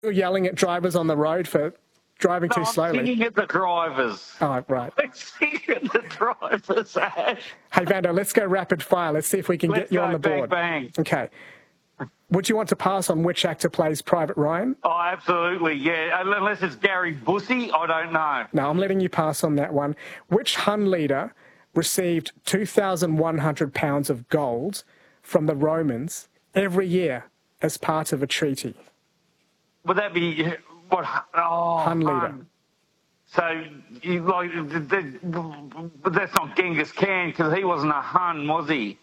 You're yelling at drivers on the road for driving too slowly. I'm singing at the drivers. Oh, right. I'm singing at the drivers, Ash. Hey, Vando, let's go rapid fire. Let's see if we can get you on the board. Bang. Okay. Would you want to pass on which actor plays Private Ryan? Oh, absolutely, yeah. Unless it's Gary Busey, I don't know. No, I'm letting you pass on that one. Which Hun leader received 2,100 pounds of gold from the Romans every year as part of a treaty? Would that be what? Oh, Hun leader. Hun. So, but that's not Genghis Khan because he wasn't a Hun, was he?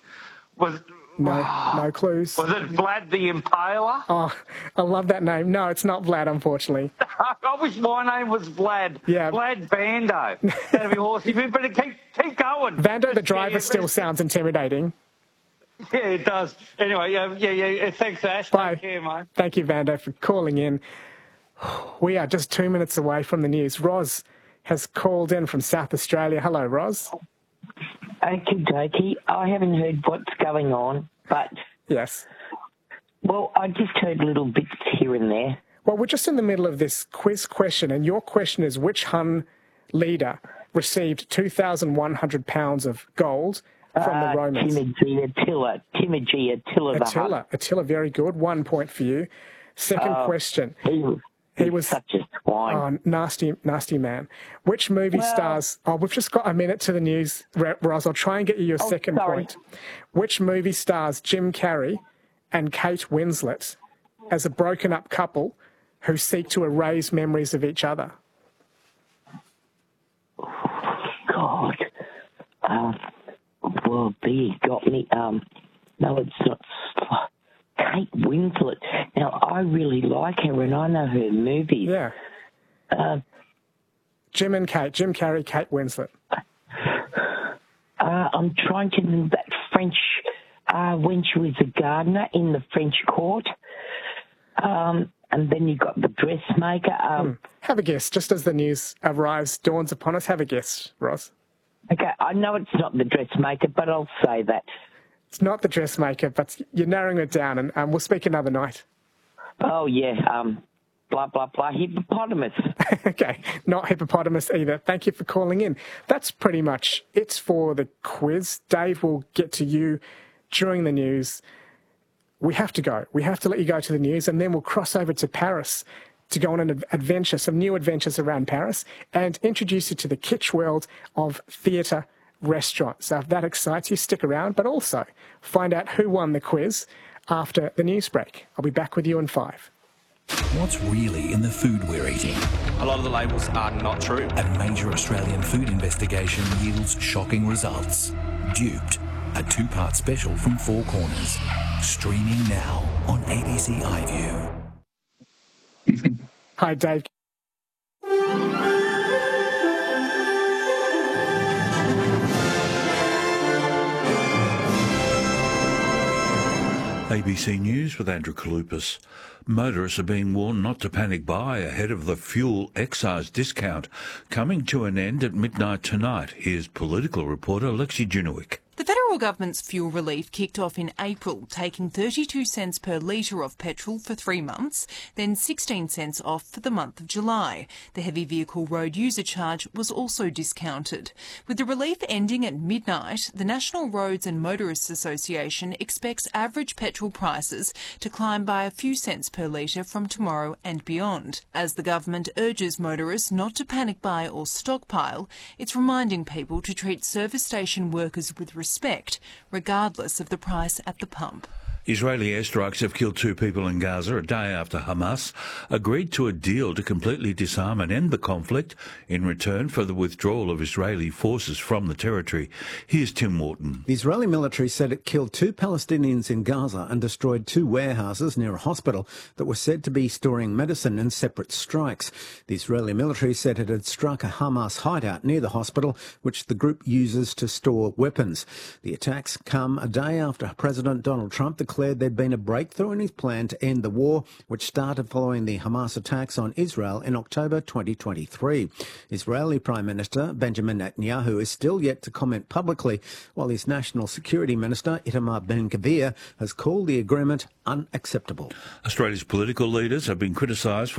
No clues. Was it Vlad the Impaler? Oh, I love that name. No, it's not Vlad, unfortunately. I wish my name was Vlad. Yeah. Vlad Vando. That'd be horsey, but keep going. Vando the driver still sounds intimidating. Yeah, it does. Anyway, yeah. Thanks, Ash. Bye. Take care, mate. Thank you, Vando, for calling in. We are just 2 minutes away from the news. Roz has called in from South Australia. Hello, Roz. Okie dokie. I haven't heard what's going on, but... Yes. Well, I just heard little bits here and there. Well, we're just in the middle of this quiz question, and your question is which Hun leader received 2,100 pounds of gold from the Romans? Timothy Attila. Attila, very good. 1 point for you. Second question. He was such a swine. Oh, nasty man. Which movie stars... Oh, we've just got a minute to the news, Roz. I'll try and get you your second point. Which movie stars Jim Carrey and Kate Winslet as a broken-up couple who seek to erase memories of each other? God. Well, B got me. No, it's not... Kate Winslet. Now, I really like her and I know her movies. Yeah. Jim Carrey, Kate Winslet. I'm trying to remember that French, when she was a gardener in the French court. And then you got the dressmaker. Have a guess, just as the news dawns upon us. Have a guess, Roz. Okay, I know it's not the dressmaker, but I'll say that. It's not the dressmaker, but you're narrowing it down, and we'll speak another night. Oh, yeah, blah, blah, blah, hippopotamus. Okay, not hippopotamus either. Thank you for calling in. That's pretty much it for the quiz. Dave will get to you during the news. We have to go. We have to let you go to the news, and then we'll cross over to Paris to go on an adventure, some new adventures around Paris, and introduce you to the kitsch world of theatre restaurants. So if that excites you, stick around, but also find out who won the quiz after the news break. I'll be back with you in 5. What's really in the food we're eating? A lot of the labels are not true. A major Australian food investigation yields shocking results. Duped, a 2-part special from Four Corners. Streaming now on ABC iView. Hi, Dave. ABC News with Andrew Kalupas. Motorists are being warned not to panic buy ahead of the fuel excise discount coming to an end at midnight tonight. Here's political reporter Lexi Junowick. The federal government's fuel relief kicked off in April, taking 32 cents per litre off petrol for 3 months, then 16 cents off for the month of July. The heavy vehicle road user charge was also discounted. With the relief ending at midnight, the National Roads and Motorists Association expects average petrol prices to climb by a few cents per litre from tomorrow and beyond. As the government urges motorists not to panic buy or stockpile, it's reminding people to treat service station workers with respect, regardless of the price at the pump. Israeli airstrikes have killed 2 people in Gaza a day after Hamas agreed to a deal to completely disarm and end the conflict in return for the withdrawal of Israeli forces from the territory. Here's Tim Wharton. The Israeli military said it killed 2 Palestinians in Gaza and destroyed 2 warehouses near a hospital that were said to be storing medicine in separate strikes. The Israeli military said it had struck a Hamas hideout near the hospital, which the group uses to store weapons. The attacks come a day after President Donald Trump declared declared there'd been a breakthrough in his plan to end the war, which started following the Hamas attacks on Israel in October 2023. Israeli Prime Minister Benjamin Netanyahu is still yet to comment publicly, while his National Security Minister Itamar Ben-Gvir has called the agreement unacceptable. Australia's political leaders have been criticised for